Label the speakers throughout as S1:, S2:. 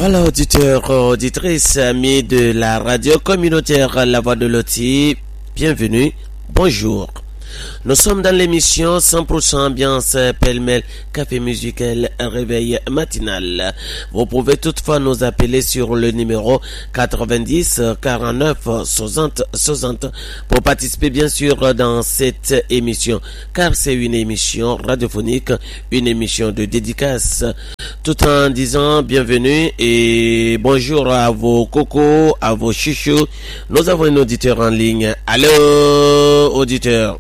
S1: Voilà, auditeurs, auditrices, amis de la radio communautaire La Voix de Loti, bienvenue, bonjour. Nous sommes dans l'émission 100% ambiance pêle-mêle café musical réveil matinal. Vous pouvez toutefois nous appeler sur le numéro 90 49 60 60 pour participer bien sûr dans cette émission, car c'est une émission radiophonique, une émission de dédicace, tout en disant bienvenue et bonjour à vos cocos, à vos chouchous. Nous avons un auditeur en ligne. Allô, auditeur.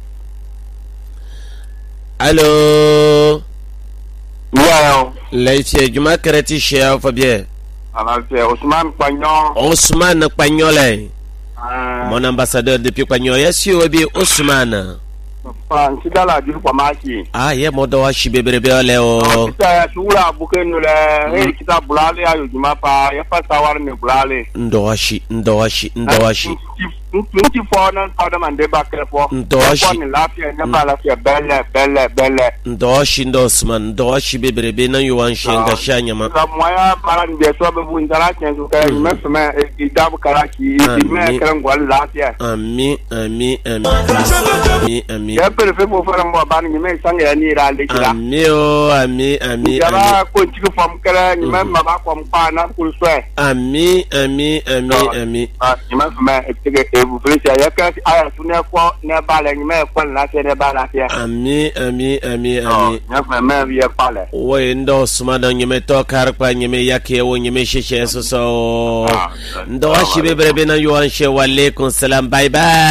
S1: Allô.
S2: Ouais.
S1: Laïtier, du macarati chez Fabien.
S2: Alors, c'est Ousmane Pagnon.
S1: Ousmane Pagnolé. Mon ambassadeur depuis Pagnon. Yes, you be Ousmane.
S2: Sidala du Pamaki.
S1: Ah, yeah, Modoa Shibebe Leo.
S2: Sura Bukenule, Kita Bulale, Ayumapa, Yapasawar Nebulale.
S1: Ndoashi.
S2: Nti fona pada mande bakre fo.
S1: Ndoashi.
S2: Lafia nyamba lafia belle.
S1: Ndoashi bebe na yuan shenga shanyama.
S2: La moya para nde so be bunzara chenzu ka mesme idabu karaki me krangwal lafia.
S1: Ami.
S2: Ya prefe mo fara mo ban ni me sanga ya ni ra le kira.
S1: Ami.
S2: Ya ko tiku fam kala ni me ma ba ko mpa na kulswe.
S1: Ami.
S2: Ni mesme etike vous voulez dire que aya sunne ko ne bale ni me ko na se ne bala fia.
S1: Ami.
S2: Na me vie pale.
S1: We ndo suma da nyeme to karpa nyeme yake wo nyeme sheshe so ndo ashibebe na yuan she wa alaikum salam bye.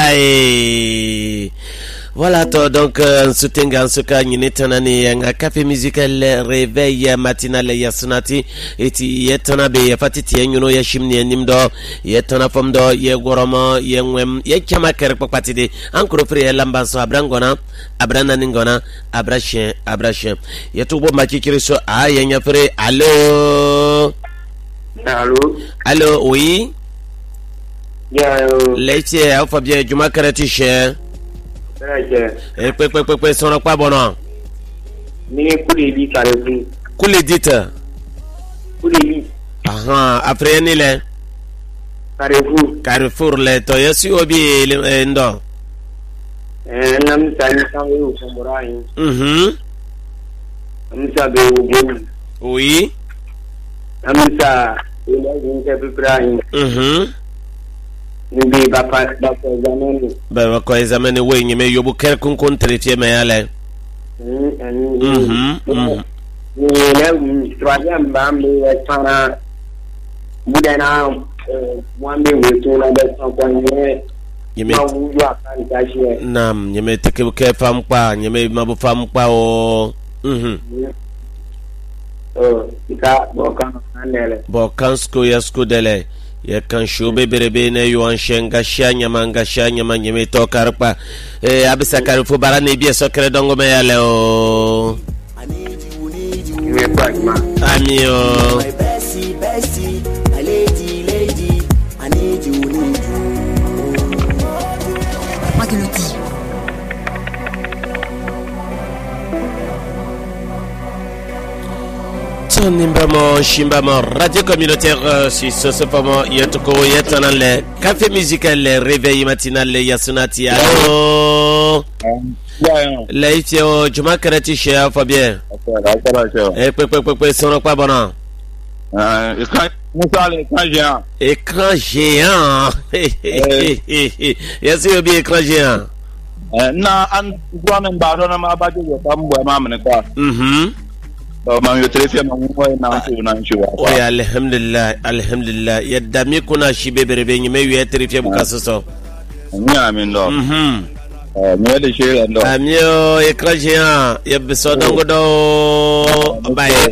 S1: Voilà toi donc soutenga nsuka nyine tanani nga café musical réveil matinal ya sunati eti yetana be fatiti yenyuno ya shimni nimdo yetana fomdo ye goroma ye ngwem ye chama kere papatide ankoro free lambanso abrangona abrana ningona abrashin yetubo makikiri so ayenya free. Allô oui
S2: Ya
S1: leche alpha bien juma karati she pe sono pa bono
S2: ni kuli Carrefour.
S1: Kuli dita
S2: Kuli
S1: après ni le Carrefour le to yesi obi ndo
S2: nam tani sawu samurai. Amsa be ugu.
S1: Oui.
S2: Amsa ile nje Ibrahim. Nibi bapa zamani.
S1: Ba ko zamani we nyime yobu ker kun traité me yale.
S2: Ni le troisième bambe para budana mwambe wetu na de
S1: nyime nam nyime teke ke fam pa nyime mabu fam pa o.
S2: Ika bokan
S1: sko yasko dele ya kan shobe berebe ne yuan shenga shanyama nyime to karpa abisa Carrefour barane bi so kre dongo me yale o. Ami o.
S3: My bestie, my lady, I need you. Mageloti.
S1: Nimbamo Shimbamo radio communautaire si ce famo yetoko yetanale café musical réveil matinal yasunati. Allô Laïtio juma karati chez Fabien. Pe sono pas bon. Écran géant. Yes you be écran géant.
S4: Na an gwamen ba do na ma ba je ko mbo ma mene kwa. Man yo trefia mangu na nchiwa.
S1: Oy alhamdulillah yadda mi kuna shibebe nyime yo trefia bukasoso.
S4: Amin do. Mi de shela ndo.
S1: Amio écran géant yebso dongo do baye.